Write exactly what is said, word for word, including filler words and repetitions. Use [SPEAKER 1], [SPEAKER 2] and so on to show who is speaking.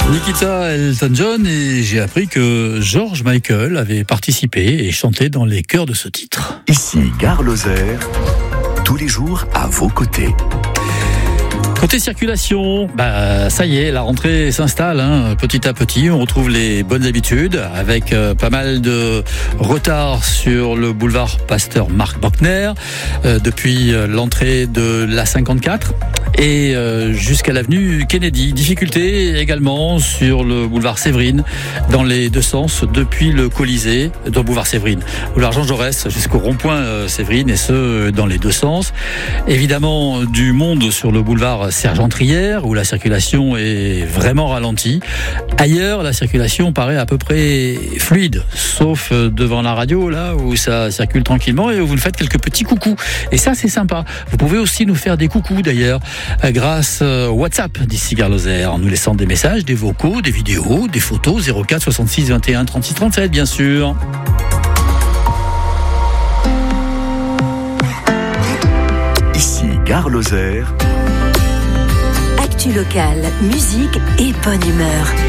[SPEAKER 1] Nikita Elton John, et j'ai appris que George Michael avait participé et chanté dans les chœurs de ce titre.
[SPEAKER 2] Ici Gare Lozère, tous les jours à vos côtés.
[SPEAKER 1] Côté circulation, bah ça y est, la rentrée s'installe hein, petit à petit. On retrouve les bonnes habitudes avec euh, pas mal de retard sur le boulevard Pasteur Marc Bockner euh, depuis euh, l'entrée de l'A cinquante-quatre et euh, jusqu'à l'avenue Kennedy. Difficulté également sur le boulevard Séverine dans les deux sens depuis le Colisée dans le boulevard Séverine, boulevard Jean Jaurès jusqu'au rond-point euh, Séverine, et ce dans les deux sens. Évidemment du monde sur le boulevard Sergent-Trière où la circulation est vraiment ralentie. Ailleurs, la circulation paraît à peu près fluide, sauf devant la radio là où ça circule tranquillement et où vous nous faites quelques petits coucous. Et ça, c'est sympa. Vous pouvez aussi nous faire des coucous d'ailleurs grâce au WhatsApp d'ici Gare Lozère en nous laissant des messages, des vocaux, des vidéos, des photos. zéro quatre soixante-six vingt et un trente-six trente-sept bien sûr.
[SPEAKER 2] Ici Gare Lozère.
[SPEAKER 3] Actu locale, musique et bonne humeur.